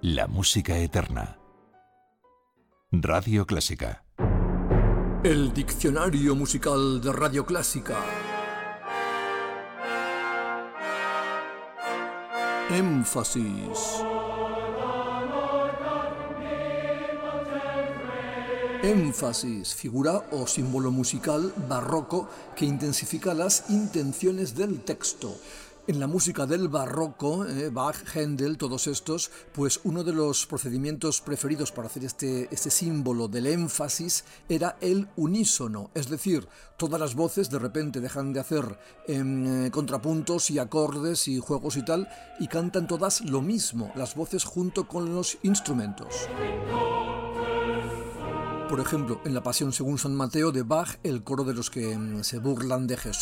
La música eterna. Radio Clásica. El diccionario musical de Radio Clásica. Énfasis. Énfasis, figura o símbolo musical barroco que intensifica las intenciones del texto. En la música del barroco, Bach, Händel, todos estos, pues uno de los procedimientos preferidos para hacer este símbolo del énfasis era el unísono, es decir, todas las voces de repente dejan de hacer contrapuntos y acordes y juegos y tal, y cantan todas lo mismo, las voces junto con los instrumentos. Por ejemplo, en la Pasión según San Mateo de Bach, el coro de los que se burlan de Jesús